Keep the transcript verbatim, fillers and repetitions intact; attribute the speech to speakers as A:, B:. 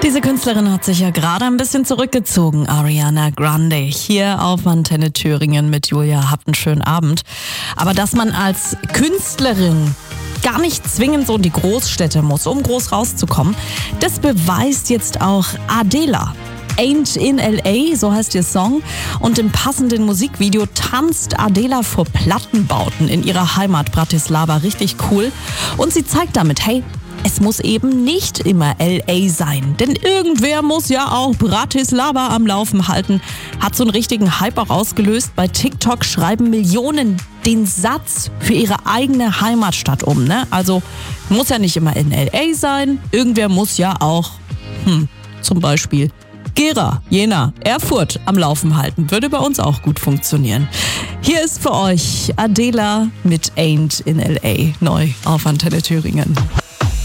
A: Diese Künstlerin hat sich ja gerade ein bisschen zurückgezogen, Ariana Grande, hier auf Antenne Thüringen mit Julia. Habt einen schönen Abend. Aber dass man als Künstlerin gar nicht zwingend so in die Großstädte muss, um groß rauszukommen, das beweist jetzt auch Adela. Ain't in L A, so heißt ihr Song. Und im passenden Musikvideo tanzt Adela vor Plattenbauten in ihrer Heimat Bratislava. Richtig cool. Und sie zeigt damit, hey, es muss eben nicht immer L A sein, denn irgendwer muss ja auch Bratislava am Laufen halten. Hat so einen richtigen Hype auch ausgelöst. Bei TikTok schreiben Millionen den Satz für ihre eigene Heimatstadt um. Ne? Also muss ja nicht immer in L A sein, irgendwer muss ja auch, hm, zum Beispiel Gera, Jena, Erfurt am Laufen halten. Würde bei uns auch gut funktionieren. Hier ist für euch Adela mit Ain't in L A, neu auf Antenne Thüringen.